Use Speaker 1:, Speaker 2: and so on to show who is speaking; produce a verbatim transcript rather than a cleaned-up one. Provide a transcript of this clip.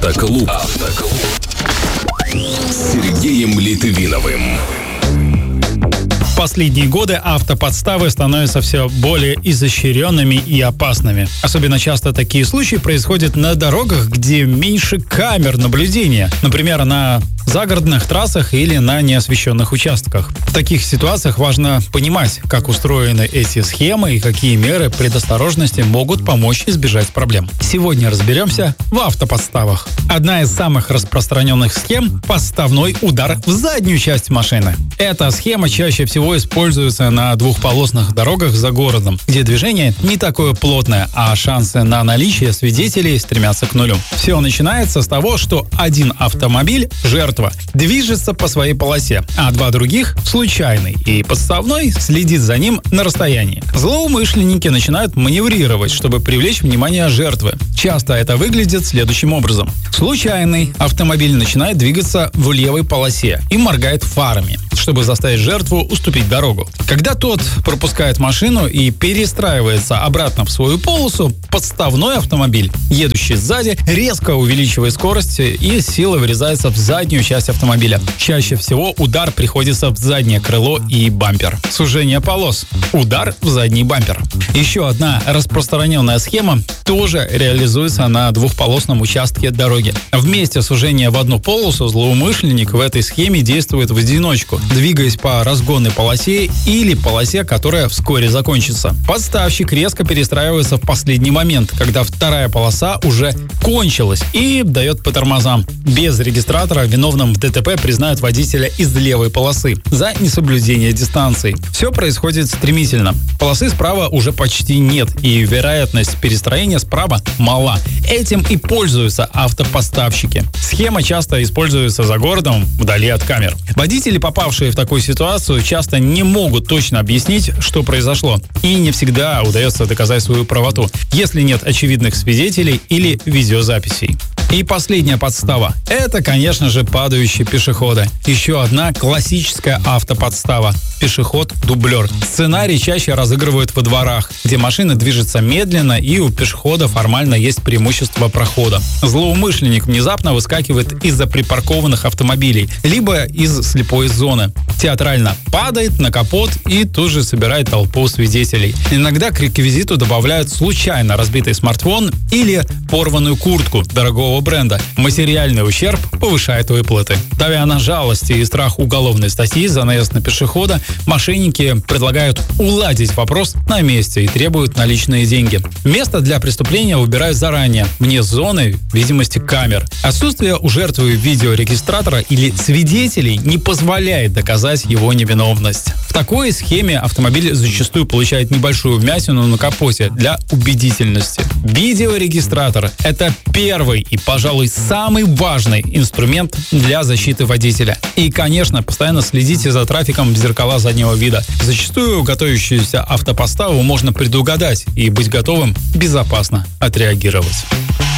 Speaker 1: Автоклуб. Автоклуб. С Сергеем Литвиновым.
Speaker 2: В последние годы автоподставы становятся все более изощренными и опасными. Особенно часто такие случаи происходят на дорогах, где меньше камер наблюдения. Например, на загородных трассах или на неосвещенных участках. В таких ситуациях важно понимать, как устроены эти схемы и какие меры предосторожности могут помочь избежать проблем. Сегодня разберемся в автоподставах. Одна из самых распространенных схем – подставной удар в заднюю часть машины. Эта схема чаще всего используется на двухполосных дорогах за городом, где движение не такое плотное, а шансы на наличие свидетелей стремятся к нулю. Все начинается с того, что один автомобиль, жертва, движется по своей полосе, а два других, случайный и подставной, следит за ним на расстоянии. Злоумышленники начинают маневрировать, чтобы привлечь внимание жертвы. Часто это выглядит следующим образом. Случайный автомобиль начинает двигаться в левой полосе и моргает фарами, чтобы заставить жертву уступить дорогу. Когда тот пропускает машину и перестраивается обратно в свою полосу, подставной автомобиль, едущий сзади, резко увеличивает скорость и сила врезается в заднюю часть автомобиля. Чаще всего удар приходится в заднее крыло и бампер. Сужение полос. Удар в задний бампер. Еще одна распространенная схема тоже реализуется на двухполосном участке дороги. Вместе сужения в одну полосу злоумышленник в этой схеме действует в одиночку, двигаясь по разгонной полосе или полосе, которая вскоре закончится. Подставщик резко перестраивается в последний момент, когда вторая полоса уже кончилась, и дает по тормозам. Без регистратора виновным в ДТП признают водителя из левой полосы за несоблюдение дистанции. Все происходит стремительно. Полосы справа уже почти нет, и вероятность перестроения справа мала. Этим и пользуются автоподставщики. Схема часто используется за городом, вдали от камер. Водители, попавшие в такую ситуацию, часто не могут точно объяснить, что произошло, и не всегда удается доказать свою правоту, если нет очевидных свидетелей или видеозаписей. И последняя подстава – это, конечно же, падающие пешеходы. Еще одна классическая автоподстава – пешеход-дублер. Сценарий чаще разыгрывают во дворах, где машина движется медленно и у пешехода формально есть преимущество прохода. Злоумышленник внезапно выскакивает из-за припаркованных автомобилей, либо из слепой зоны. Театрально падает на капот и тут же собирает толпу свидетелей. Иногда к реквизиту добавляют случайно разбитый смартфон или порванную куртку дорогого бренда. Материальный ущерб повышает выплаты. Давя на жалость и страх уголовной статьи за наезд на пешехода, мошенники предлагают уладить вопрос на месте и требуют наличные деньги. Место для преступления выбирают заранее, вне зоны видимости камер. Отсутствие у жертвы видеорегистратора или свидетелей не позволяет доказать его невиновность. В такой схеме автомобиль зачастую получает небольшую вмятину на капоте для убедительности. Видеорегистратор – это первый и, пожалуй, самый важный инструмент для защиты водителя. И, конечно, постоянно следите за трафиком в зеркала заднего вида. Зачастую готовящуюся автоподставу можно предугадать и быть готовым безопасно отреагировать.